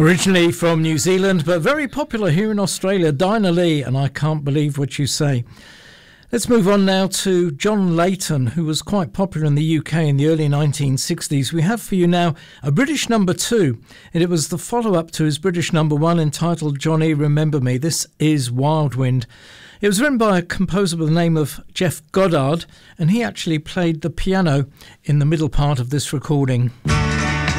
Originally from New Zealand, but very popular here in Australia, Dinah Lee and I Can't Believe What You Say. Let's move on now to John Leyton, who was quite popular in the UK in the early 1960s. We have for you now a British number 2, and it was the follow-up to his British number 1 entitled Johnny Remember Me. This is Wild Wind. It was written by a composer by the name of Jeff Goddard, and he actually played the piano in the middle part of this recording.